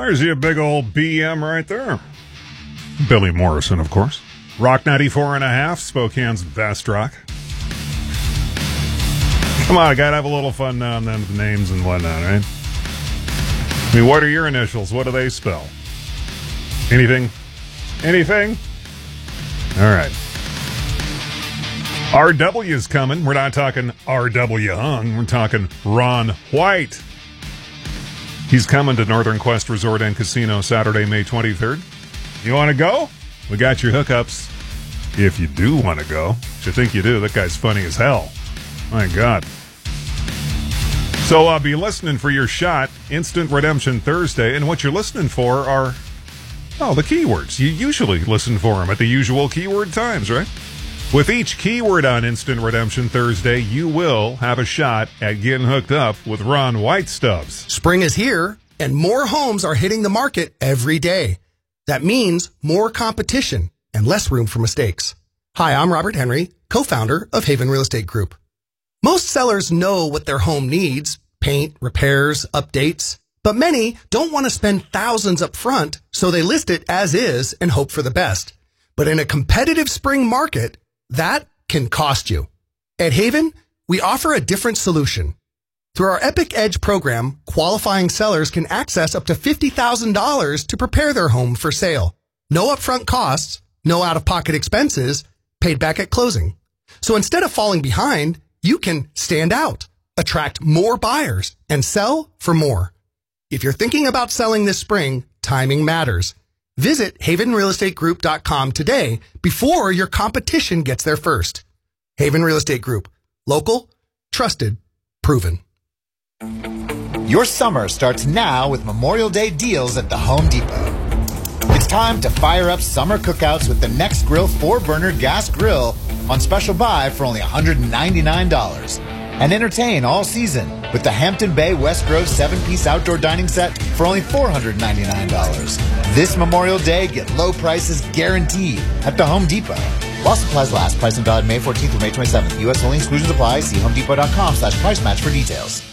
There's you a big old BM right there. Billy Morrison, of course. Rock 94.5, Spokane's best rock. Come on, I gotta have a little fun now and then with names and whatnot, right? I mean, what are your initials? What do they spell? Anything? Anything? All right. RW's coming. We're not talking RW Hung. We're talking Ron White. He's coming to Northern Quest Resort and Casino Saturday, May 23rd. You want to go? We got your hookups. If you do want to go, which I think you do. That guy's funny as hell. My God. So be listening for your shot, Instant Redemption Thursday. And what you're listening for are, the keywords. You usually listen for them at the usual keyword times, right? With each keyword on Instant Redemption Thursday, you will have a shot at getting hooked up with Ron White Stubbs. Spring is here, and more homes are hitting the market every day. That means more competition and less room for mistakes. Hi, I'm Robert Henry, co-founder of Haven Real Estate Group. Most sellers know what their home needs, paint, repairs, updates, but many don't want to spend thousands up front, so they list it as is and hope for the best. But in a competitive spring market, that can cost you. At Haven, we offer a different solution. Through our Epic Edge program, qualifying sellers can access up to $50,000 to prepare their home for sale. No upfront costs, no out-of-pocket expenses, paid back at closing. So instead of falling behind, you can stand out, attract more buyers, and sell for more. If you're thinking about selling this spring, timing matters. Visit havenrealestategroup.com today before your competition gets there first. Haven Real Estate Group. Local, trusted, proven. Your summer starts now with Memorial Day deals at the Home Depot. It's time to fire up summer cookouts with the Nextgrill 4-burner gas grill on special buy for only $199. And entertain all season with the Hampton Bay West Grove 7-piece outdoor dining set for only $499. This Memorial Day, get low prices guaranteed at the Home Depot. While supplies last. Price and valid May 14th through May 27th. U.S. only. Exclusions apply. See homedepot.com/price match for details.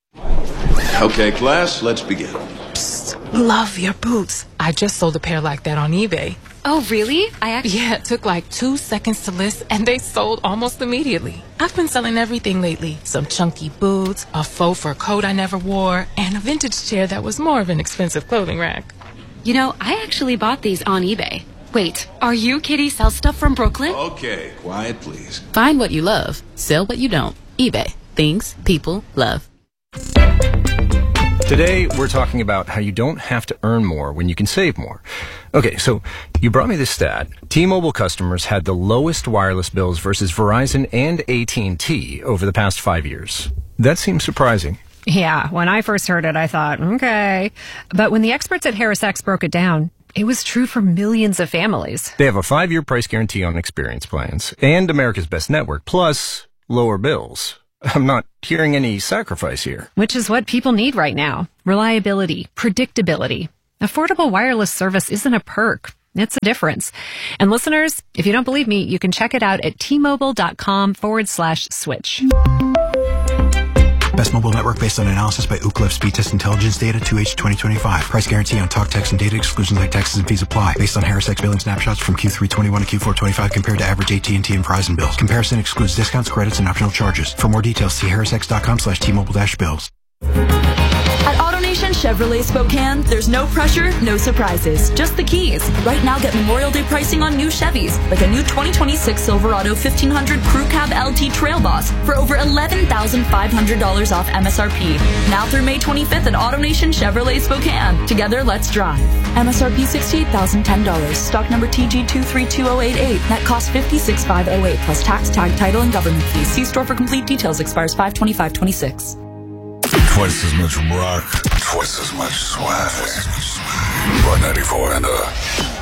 Okay, class, let's begin. Psst, love your boots. I just sold a pair like that on eBay. Oh, really? Yeah, it took like 2 seconds to list, and they sold almost immediately. I've been selling everything lately. Some chunky boots, a faux fur coat I never wore, and a vintage chair that was more of an expensive clothing rack. You know, I actually bought these on eBay. Wait, are you Kitty Sell Stuff from Brooklyn? Okay, quiet, please. Find what you love. Sell what you don't. eBay. Things people love. Today, we're talking about how you don't have to earn more when you can save more. Okay, so you brought me this stat. T-Mobile customers had the lowest wireless bills versus Verizon and AT&T over the past 5 years. That seems surprising. Yeah, when I first heard it, I thought, okay. But when the experts at HarrisX broke it down, it was true for millions of families. They have a 5-year price guarantee on experience plans and America's Best Network, plus lower bills. I'm not hearing any sacrifice here. Which is what people need right now. Reliability, predictability. Affordable wireless service isn't a perk. It's a difference. And listeners, if you don't believe me, you can check it out at tmobile.com/switch. Best mobile network based on analysis by Ookla Speed Test Intelligence data 2H 2025. Price guarantee on talk, text, and data. Exclusions like taxes and fees apply. Based on HarrisX billing snapshots from Q3 21 to Q4 25 compared to average AT&T and Verizon bills. Comparison excludes discounts, credits, and optional charges. For more details, see harrisx.com/T-Mobile-bills. At AutoNation Chevrolet Spokane, there's no pressure, no surprises, just the keys. Right now, get Memorial Day pricing on new Chevys, like a new 2026 Silverado 1500 Crew Cab LT Trail Boss for over $11,500 off MSRP. Now through May 25th at AutoNation Chevrolet Spokane. Together, let's drive. MSRP $68,010. Stock number TG232088. Net cost $56,508 plus tax, tag, title, and government fees. See store for complete details. Expires 5/25/26. Twice as much rock, twice as much swag. Rock 94 and